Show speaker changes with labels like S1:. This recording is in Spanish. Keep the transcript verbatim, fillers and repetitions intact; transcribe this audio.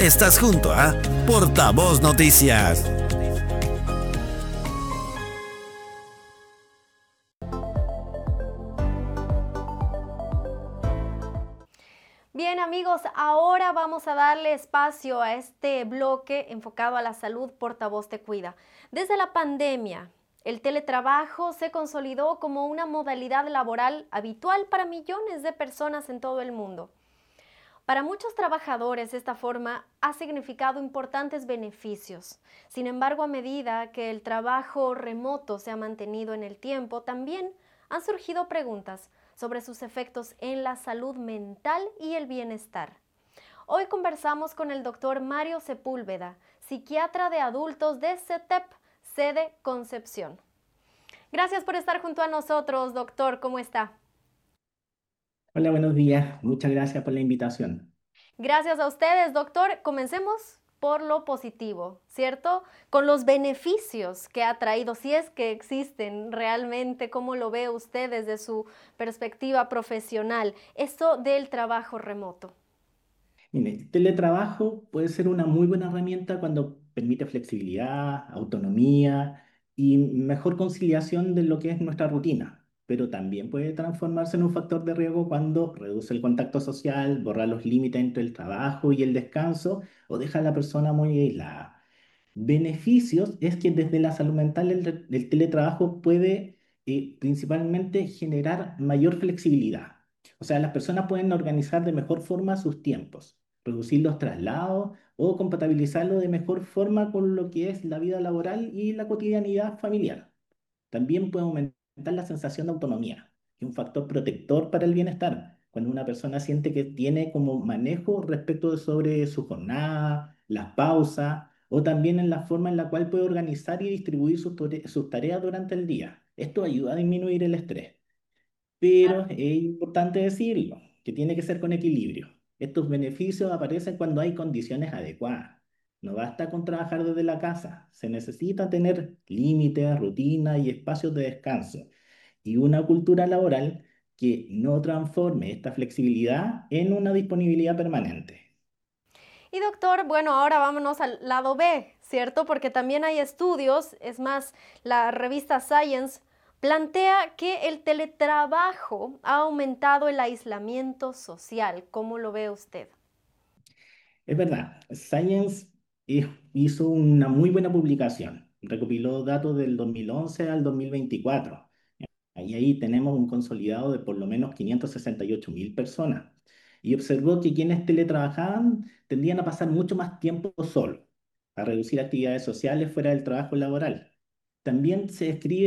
S1: Estás junto a Portavoz Noticias.
S2: Bien amigos, ahora vamos a darle espacio a este bloque enfocado a la salud. Portavoz Te Cuida. Desde la pandemia, el teletrabajo se consolidó como una modalidad laboral habitual para millones de personas en todo el mundo. Para muchos trabajadores, esta forma ha significado importantes beneficios. Sin embargo, a medida que el trabajo remoto se ha mantenido en el tiempo, también han surgido preguntas sobre sus efectos en la salud mental y el bienestar. Hoy conversamos con el doctor Mario Sepúlveda, psiquiatra de adultos de CETEP, sede Concepción. Gracias por estar junto a nosotros, doctor. ¿Cómo está?
S3: Hola, buenos días. Muchas gracias por la invitación.
S2: Gracias a ustedes, doctor. Comencemos por lo positivo, ¿cierto? Con los beneficios que ha traído, si es que existen realmente, ¿cómo lo ve usted desde su perspectiva profesional, esto del trabajo remoto?
S3: Mire, el teletrabajo puede ser una muy buena herramienta cuando permite flexibilidad, autonomía y mejor conciliación de lo que es nuestra rutina, pero también puede transformarse en un factor de riesgo cuando reduce el contacto social, borra los límites entre el trabajo y el descanso o deja a la persona muy aislada. Beneficios es que desde la salud mental el, re- el teletrabajo puede eh, principalmente generar mayor flexibilidad. O sea, las personas pueden organizar de mejor forma sus tiempos, reducir los traslados o compatibilizarlo de mejor forma con lo que es la vida laboral y la cotidianidad familiar. También puede aumentar la sensación de autonomía, que es un factor protector para el bienestar. Cuando una persona siente que tiene como manejo respecto de sobre su jornada, las pausas, o también en la forma en la cual puede organizar y distribuir sus, tore- sus tareas durante el día. Esto ayuda a disminuir el estrés. Pero es importante decirlo, que tiene que ser con equilibrio. Estos beneficios aparecen cuando hay condiciones adecuadas. No basta con trabajar desde la casa, se necesita tener límites, rutina y espacios de descanso y una cultura laboral que no transforme esta flexibilidad en una disponibilidad permanente.
S2: Y doctor, bueno, ahora vámonos al lado B, ¿cierto? Porque también hay estudios, es más, la revista Science plantea que el teletrabajo ha aumentado el aislamiento social. ¿Cómo lo ve usted?
S3: Es verdad, Science eh, hizo una muy buena publicación, recopiló datos del dos mil once al dos mil veinticuatro. Ahí, ahí tenemos un consolidado de por lo menos quinientas sesenta y ocho mil personas. Y observó que quienes teletrabajaban tendían a pasar mucho más tiempo solos, a reducir actividades sociales fuera del trabajo laboral. También se describe